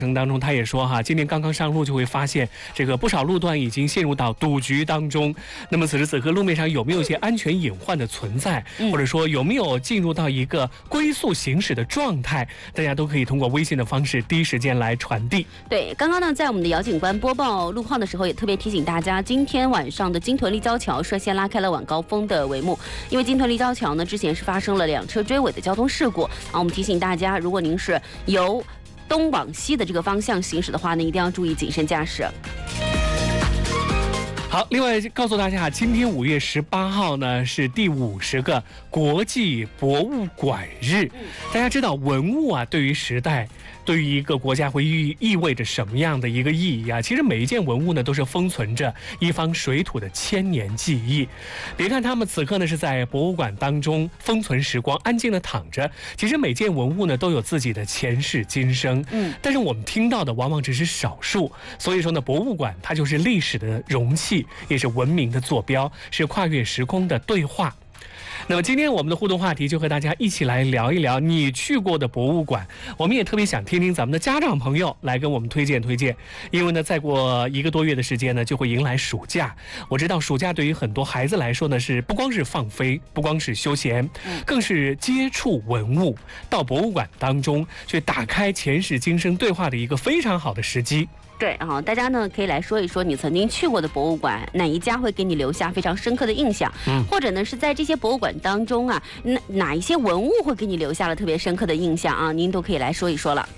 程当中，他也说哈，今年刚刚上路就会发现，这个不少路段已经陷入到堵局当中。那么此时此刻，路面上有没有一些安全隐患的存在，或者说有没有进入到一个龟速行驶的状态，大家都可以通过微信的方式第一时间来传递。 对，刚刚呢，在我们的姚警官播报路况的时候，也特别提醒大家，今天晚上的金屯立交桥率先拉开了晚高峰的帷幕，因为金屯立交桥呢，之前是发生了2车追尾的交通事故啊。我们提醒大家，如果您是由东往西的这个方向行驶的话呢，一定要注意谨慎驾驶。 好，另外告诉大家，今天5月18号呢是第50个国际博物馆日。大家知道文物啊，对于时代，对于一个国家会意味着什么样的一个意义啊？其实每一件文物呢，都是封存着一方水土的千年记忆。别看他们此刻呢是在博物馆当中封存时光，安静的躺着，其实每件文物呢都有自己的前世今生。但是我们听到的往往只是少数。所以说呢，博物馆它就是历史的容器，也是文明的坐标，是跨越时空的对话。那么今天我们的互动话题就和大家一起来聊一聊你去过的博物馆。我们也特别想听听咱们的家长朋友来跟我们推荐，因为呢再过1个多月的时间呢就会迎来暑假。我知道暑假对于很多孩子来说呢是不光是放飞，不光是休闲，更是接触文物，到博物馆当中去打开前世今生对话的一个非常好的时机。 对啊，大家呢可以来说一说你曾经去过的博物馆，哪一家会给你留下非常深刻的印象？或者呢是在这些博物馆当中啊，哪一些文物会给你留下了特别深刻的印象啊？您都可以来说一说了。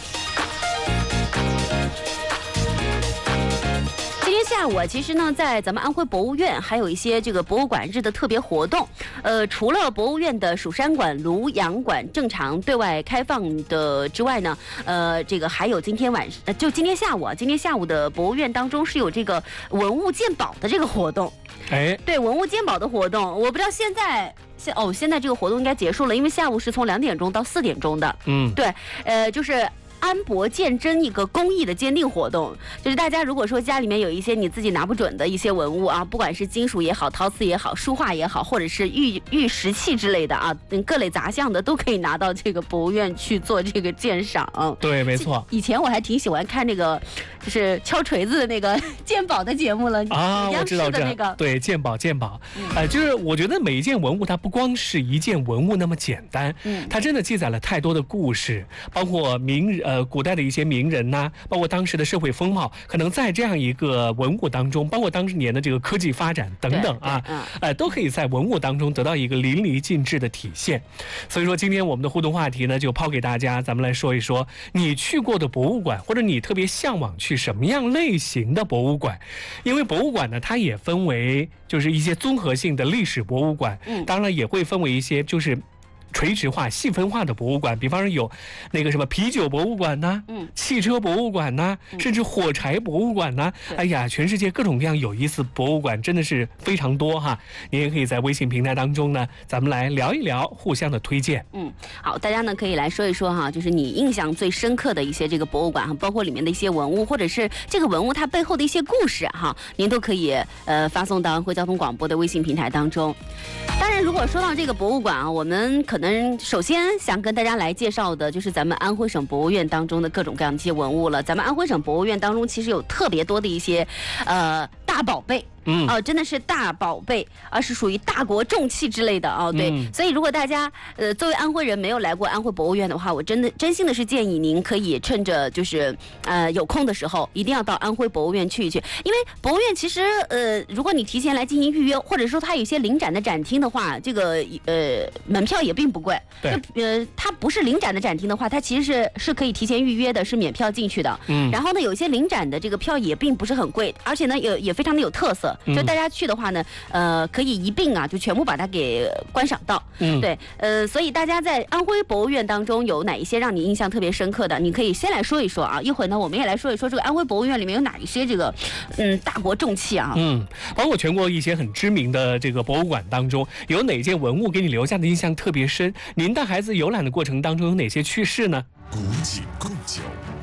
今天下午其实呢，在咱们安徽博物院还有一些这个博物馆日的特别活动。除了博物院的蜀山馆、庐阳馆正常对外开放的之外呢，这个还有今天下午的博物院当中是有这个文物鉴宝的这个活动。对，文物鉴宝的活动，我不知道现在这个活动应该结束了，因为下午是从2点钟到4点钟的。对，就是安博鉴真一个公益的鉴定活动，就是大家如果说家里面有一些你自己拿不准的一些文物啊，不管是金属也好、陶瓷也好、书画也好，或者是玉石器之类的啊，各类杂项的都可以拿到这个博物院去做这个鉴赏。 对，没错。 以前我还挺喜欢看那个就是敲锤子的那个鉴宝的节目了啊， 我知道这个。对，鉴宝，就是我觉得每一件文物它不光是一件文物那么简单，它真的记载了太多的故事，包括古代的一些名人呐，包括当时的社会风貌，可能在这样一个文物当中，包括当年的这个科技发展等等啊，都可以在文物当中得到一个淋漓尽致的体现。所以说，今天我们的互动话题呢，就抛给大家，咱们来说一说你去过的博物馆，或者你特别向往去什么样类型的博物馆。因为博物馆呢，它也分为就是一些综合性的历史博物馆，当然也会分为一些就是垂直化、细分化的博物馆，比方说有那个什么啤酒博物馆呐，汽车博物馆呐，甚至火柴博物馆呐，哎呀，全世界各种各样有意思博物馆真的是非常多哈。您也可以在微信平台当中呢，咱们来聊一聊，互相的推荐。 好，大家呢可以来说一说哈，就是你印象最深刻的一些这个博物馆，包括里面的一些文物，或者是这个文物它背后的一些故事哈，您都可以发送到安徽交通广播的微信平台当中。当然，如果说到这个博物馆啊，我们可能首先想跟大家来介绍的就是咱们安徽省博物院当中的各种各样的一些文物了。咱们安徽省博物院当中其实有特别多的一些大宝贝。真的是大宝贝，是属于大国重器之类的啊。对，所以如果大家作为安徽人没有来过安徽博物院的话，我真心的是建议您可以趁着就是有空的时候，一定要到安徽博物院去一去，因为博物院其实如果你提前来进行预约，或者说它有一些临展的展厅的话，这个门票也并不贵。 对， 它不是临展的展厅的话，它其实是可以提前预约的，是免票进去的。然后呢，有一些临展的这个票也并不是很贵，而且呢也非常的有特色。就大家去的话呢，可以一并啊，就全部把它给观赏到。对，所以大家在安徽博物院当中有哪一些让你印象特别深刻的？你可以先来说一说啊。一会儿呢，我们也来说一说这个安徽博物院里面有哪一些这个大国重器啊。 包括全国一些很知名的这个博物馆当中，有哪件文物给你留下的印象特别深？您带孩子游览的过程当中有哪些趣事呢？ 古井贡酒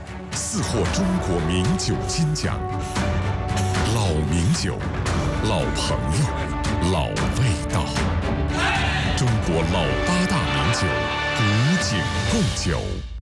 4获中国名酒金奖。老名酒，老朋友，老味道。中国老8大名酒，古井贡酒。